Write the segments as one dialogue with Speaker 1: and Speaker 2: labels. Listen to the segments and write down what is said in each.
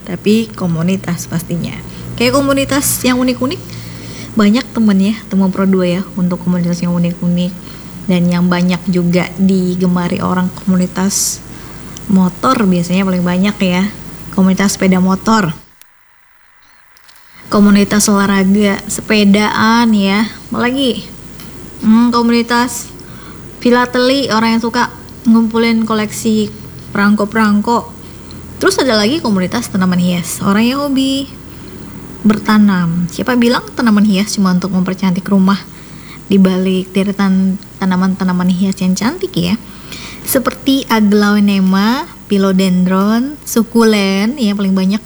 Speaker 1: tapi komunitas pastinya. Kayak komunitas yang unik-unik, banyak teman Pro 2 ya untuk komunitas yang unik-unik. Dan yang banyak juga digemari orang komunitas motor biasanya paling banyak ya, komunitas sepeda motor. Komunitas olahraga, sepedaan ya, apalagi komunitas filateli, orang yang suka ngumpulin koleksi perangko-perangko. Terus ada lagi komunitas tanaman hias, orang yang hobi bertanam. Siapa bilang tanaman hias cuma untuk mempercantik rumah? Di balik deretan tanaman-tanaman hias yang cantik ya, seperti aglaonema, philodendron, sukulen yang paling banyak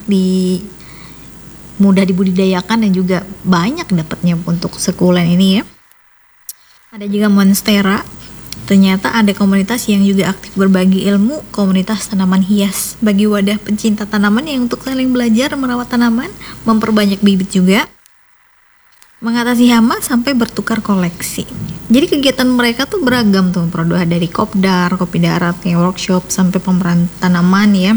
Speaker 1: mudah dibudidayakan dan juga banyak dapatnya untuk sukulen ini ya. Ada juga monstera. Ternyata ada komunitas yang juga aktif berbagi ilmu, komunitas tanaman hias, bagi wadah pencinta tanaman yang untuk saling belajar merawat tanaman, memperbanyak bibit juga, mengatasi hama sampai bertukar koleksi. Jadi kegiatan mereka tuh beragam tuh, dari kopdar, kopi darat, kayak workshop, sampai pemeran tanaman ya,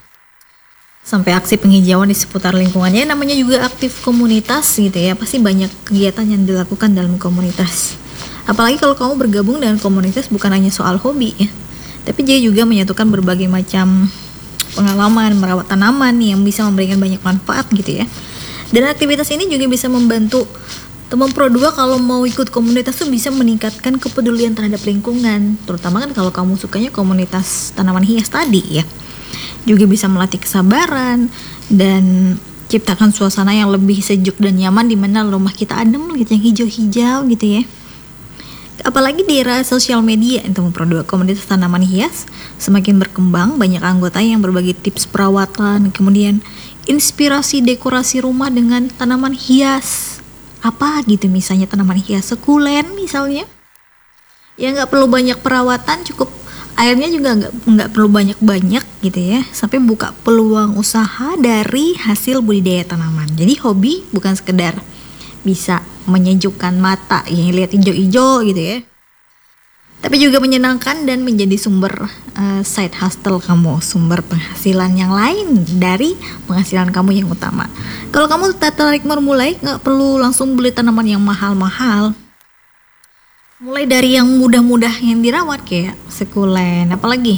Speaker 1: sampai aksi penghijauan di seputar lingkungannya. Namanya juga aktif komunitas gitu ya, pasti banyak kegiatan yang dilakukan dalam komunitas. Apalagi kalau kamu bergabung dengan komunitas bukan hanya soal hobi ya, tapi dia juga menyatukan berbagai macam pengalaman merawat tanaman yang bisa memberikan banyak manfaat gitu ya. Dan aktivitas ini juga bisa membantu teman Pro 2 kalau mau ikut komunitas tuh bisa meningkatkan kepedulian terhadap lingkungan, terutama kan kalau kamu sukanya komunitas tanaman hias tadi ya. Juga bisa melatih kesabaran dan ciptakan suasana yang lebih sejuk dan nyaman, di mana rumah kita adem gitu, yang hijau-hijau gitu ya. Apalagi di era sosial media, teman Pro 2, komunitas tanaman hias semakin berkembang, banyak anggota yang berbagi tips perawatan, kemudian inspirasi dekorasi rumah dengan tanaman hias. Apa gitu, misalnya tanaman hias sukulen misalnya, ya nggak perlu banyak perawatan, cukup airnya juga nggak perlu banyak gitu ya, sampai buka peluang usaha dari hasil budidaya tanaman. Jadi hobi bukan sekedar bisa menyejukkan mata yang lihat hijau-hijau gitu ya, tapi juga menyenangkan dan menjadi sumber side hustle kamu, sumber penghasilan yang lain dari penghasilan kamu yang utama. Kalau kamu tertarik memulai, nggak perlu langsung beli tanaman yang mahal-mahal. Mulai dari yang mudah-mudah yang dirawat kayak sukulen, apalagi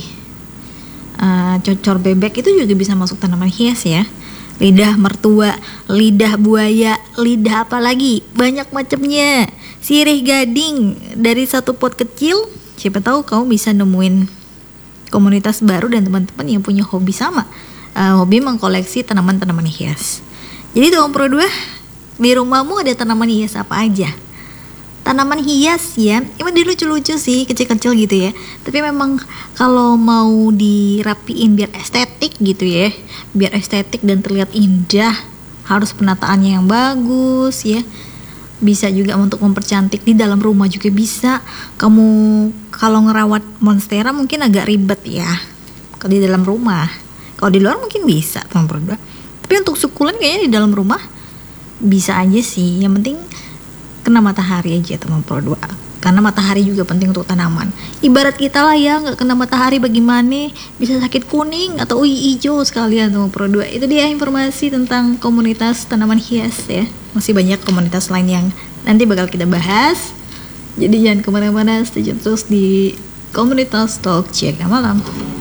Speaker 1: cocor bebek itu juga bisa masuk tanaman hias ya. Lidah mertua, lidah buaya, lidah apa lagi, banyak macamnya. Sirih gading, dari satu pot kecil, siapa tahu kamu bisa nemuin komunitas baru dan teman-teman yang punya hobi sama, hobi mengkoleksi tanaman-tanaman hias. Jadi teman Pro 2, di rumahmu ada tanaman hias apa aja? Tanaman hias ya, emang dia lucu-lucu sih, kecil-kecil gitu ya. Tapi memang kalau mau dirapiin biar estetik gitu ya, biar estetik dan terlihat indah, harus penataannya yang bagus ya. Bisa juga untuk mempercantik di dalam rumah juga bisa. Kamu kalau ngerawat monstera mungkin agak ribet ya kalau di dalam rumah. Kalau di luar mungkin bisa, teman Pro 2. Tapi untuk sukulen kayaknya di dalam rumah bisa aja sih. Yang penting kena matahari aja, teman Pro 2. Karena matahari juga penting untuk tanaman. Ibarat kita lah ya, nggak kena matahari bagaimana bisa sakit kuning atau hijau sekalian, teman Pro 2. Itu dia informasi tentang komunitas tanaman hias ya. Masih banyak komunitas lain yang nanti bakal kita bahas. Jadi jangan kemana-mana, stay tune terus di Komunitas Talk Jaga Malam.